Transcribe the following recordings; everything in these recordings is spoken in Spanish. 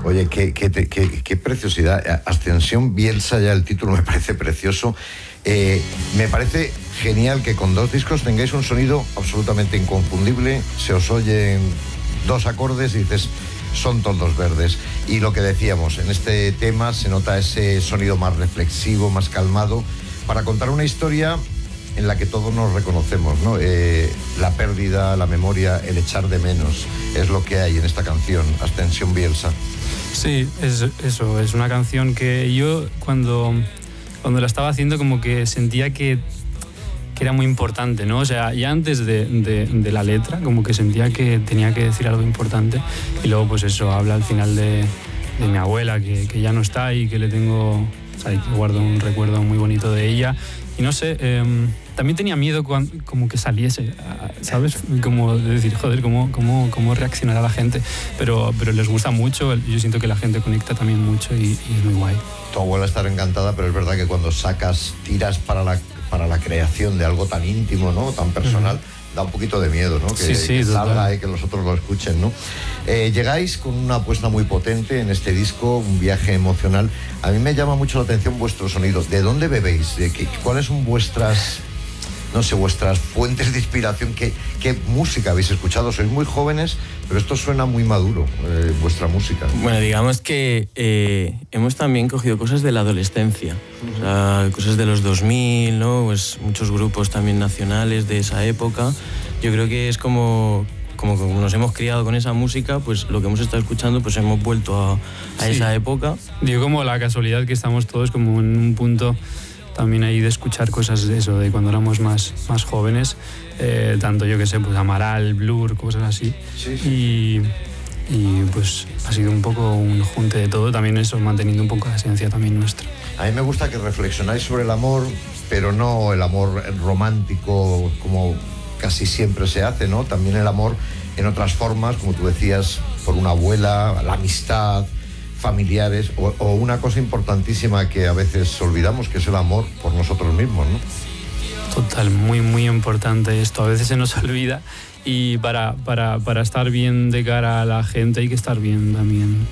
Oye, qué preciosidad. Ascensión Bielsa, ya el título me parece precioso. Me parece genial que con 2 discos tengáis un sonido absolutamente inconfundible. Se os oyen 2 acordes y dices, son Toldos Verdes. Y lo que decíamos, en este tema se nota ese sonido más reflexivo, más calmado, para contar una historia en la que todos nos reconocemos, ¿no? La pérdida, la memoria, el echar de menos, es lo que hay en esta canción, Ascensión Bielsa. Sí, eso, es una canción que yo cuando la estaba haciendo como que sentía que era muy importante, ¿no? O sea, ya antes de la letra como que sentía que tenía que decir algo importante, y luego pues eso, habla al final de mi abuela, que ya no está y que le tengo, o sea, que guardo un recuerdo muy bonito de ella. Y no sé, también tenía miedo como que saliese, ¿sabes? Como de decir, joder, ¿cómo reaccionará la gente? Pero les gusta mucho, yo siento que la gente conecta también mucho y es muy guay. Tu abuela estará encantada, pero es verdad que cuando tiras para la creación de algo tan íntimo, ¿no? Tan personal, da un poquito de miedo, ¿no? Que salga y que los otros lo escuchen, ¿no? Llegáis con una apuesta muy potente en este disco, un viaje emocional. A mí me llama mucho la atención vuestros sonidos. ¿De dónde bebéis? ¿Cuáles son vuestras fuentes de inspiración? ¿Qué música habéis escuchado? Sois muy jóvenes, pero esto suena muy maduro, vuestra música. Bueno, digamos que hemos también cogido cosas de la adolescencia, o sea, cosas de los 2000, ¿no? Pues muchos grupos también nacionales de esa época. Yo creo que es como nos hemos criado con esa música, pues lo que hemos estado escuchando, pues hemos vuelto a esa época. Digo, como la casualidad que estamos todos como en un punto también ahí de escuchar cosas de eso, de cuando éramos más jóvenes, tanto yo que sé, pues Amaral, Blur, cosas así. Sí. Y pues ha sido un poco un junte de todo, también eso, manteniendo un poco la esencia también nuestra. A mí me gusta que reflexionáis sobre el amor, pero no el amor romántico como casi siempre se hace, ¿no? También el amor en otras formas, como tú decías, por una abuela, la amistad, familiares, o una cosa importantísima que a veces olvidamos, que es el amor por nosotros mismos, ¿no? Total, muy, muy importante esto. A veces se nos olvida, y para estar bien de cara a la gente hay que estar bien también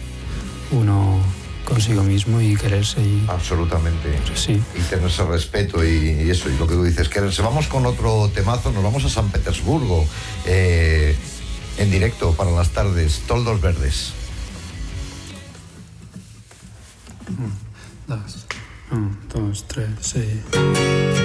uno consigo mismo y quererse. Absolutamente. Sí. Y tenerse respeto y eso, y lo que tú dices, quererse. Vamos con otro temazo, nos vamos a San Petersburgo, en directo para las tardes, Toldos Verdes. 1, 2, 3, sí.